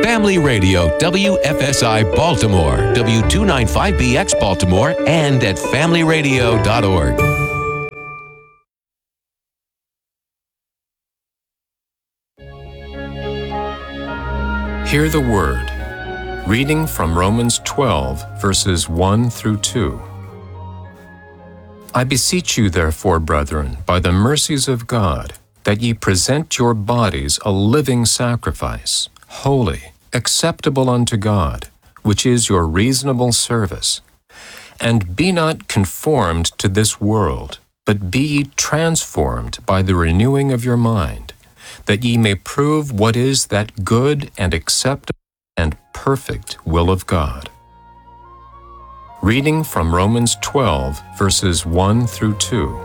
Family Radio, WFSI Baltimore, W295BX Baltimore, and at familyradio.org. Hear the Word. Reading from Romans 12, verses 1 through 2. I beseech you, therefore, brethren, by the mercies of God, that ye present your bodies a living sacrifice, holy, acceptable unto God, which is your reasonable service. And be not conformed to this world, but be ye transformed by the renewing of your mind, that ye may prove what is that good and acceptable and perfect will of God. Reading from Romans 12, verses 1 through 2.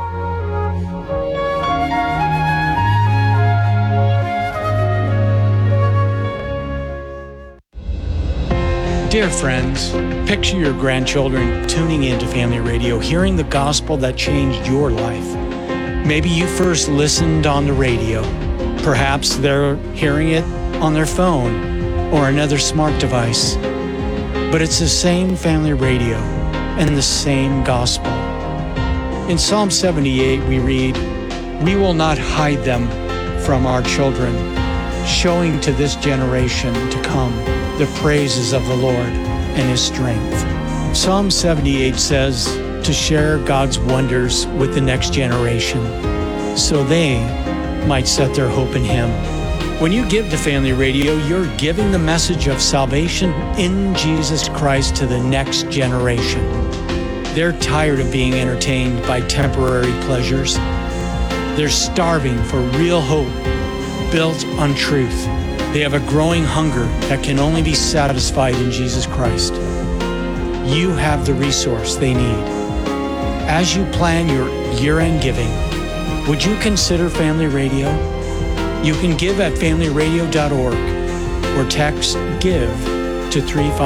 Dear friends, picture your grandchildren tuning into Family Radio, hearing the gospel that changed your life. Maybe you first listened on the radio. Perhaps they're hearing it on their phone or another smart device. But it's the same Family Radio and the same gospel. In Psalm 78 we read, "We will not hide them from our children, showing to this generation to come the praises of the Lord and His strength." Psalm 78 says to share God's wonders with the next generation so they might set their hope in Him. When you give to Family Radio, you're giving the message of salvation in Jesus Christ to the next generation. They're tired of being entertained by temporary pleasures. They're starving for real hope built on truth. They have a growing hunger that can only be satisfied in Jesus Christ. You have the resource they need. As you plan your year-end giving, would you consider Family Radio? You can give at familyradio.org or text GIVE to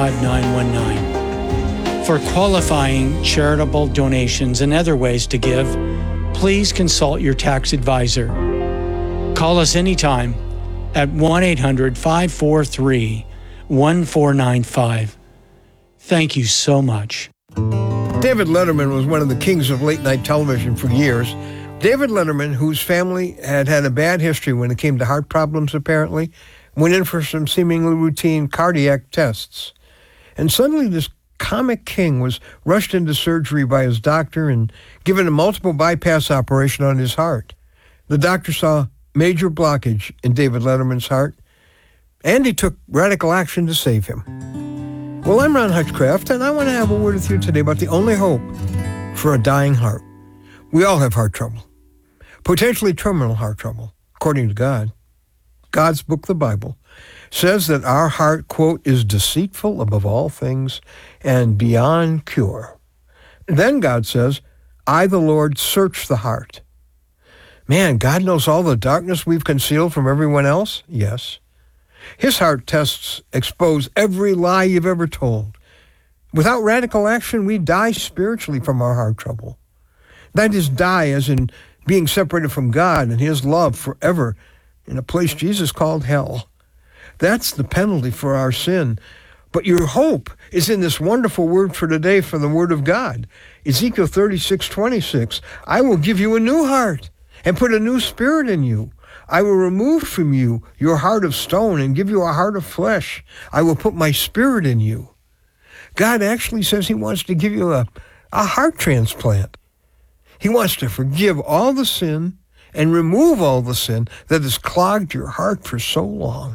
35919. For qualifying charitable donations and other ways to give, please consult your tax advisor. Call us anytime at 1-800-543-1495. Thank you so much. David Letterman was one of the kings of late-night television for years. David Letterman, whose family had a bad history when it came to heart problems, apparently, went in for some seemingly routine cardiac tests. And suddenly this comic king was rushed into surgery by his doctor and given a multiple bypass operation on his heart. The doctor saw major blockage in David Letterman's heart, and he took radical action to save him. Well, I'm Ron Hutchcraft, and I want to have a word with you today about the only hope for a dying heart. We all have heart trouble, potentially terminal heart trouble, according to God. God's book, the Bible, says that our heart, quote, is deceitful above all things and beyond cure. Then God says, I, the Lord, search the heart. Man, God knows all the darkness we've concealed from everyone else? Yes. His heart tests expose every lie you've ever told. Without radical action, we die spiritually from our heart trouble. That is, die as in being separated from God and His love forever in a place Jesus called hell. That's the penalty for our sin. But your hope is in this wonderful word for today from the Word of God. Ezekiel 36:26. I will give you a new heart and put a new spirit in you. I will remove from you your heart of stone and give you a heart of flesh. I will put my spirit in you. God actually says He wants to give you a heart transplant. He wants to forgive all the sin and remove all the sin that has clogged your heart for so long.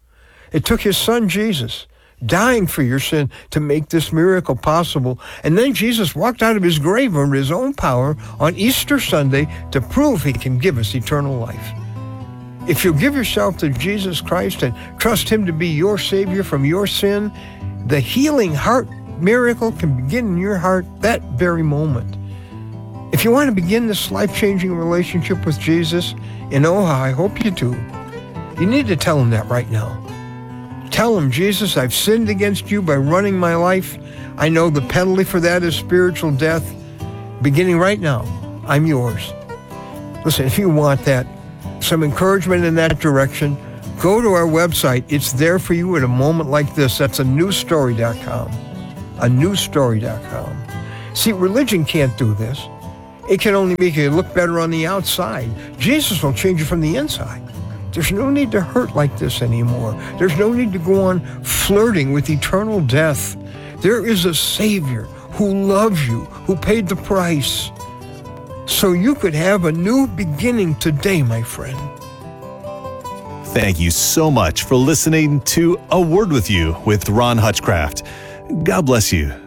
It took His Son Jesus dying for your sin to make this miracle possible. And then Jesus walked out of His grave under His own power on Easter Sunday to prove He can give us eternal life. If you'll give yourself to Jesus Christ and trust Him to be your Savior from your sin, the healing heart miracle can begin in your heart that very moment. If you want to begin this life-changing relationship with Jesus, and oh, I hope you do, you need to tell Him that right now. Tell Him, Jesus, I've sinned against you by running my life. I know the penalty for that is spiritual death. Beginning right now, I'm yours. Listen, if you want that, some encouragement in that direction, Go to our website. It's there for you at a moment like this. That's anewstory.com. Anewstory.com. See, religion can't do this. It can only make you look better on the outside. Jesus will change you from the inside. There's no need to hurt like this anymore. There's no need to go on flirting with eternal death. There is a Savior who loves you, who paid the price, so you could have a new beginning today, my friend. Thank you so much for listening to A Word With You with Ron Hutchcraft. God bless you.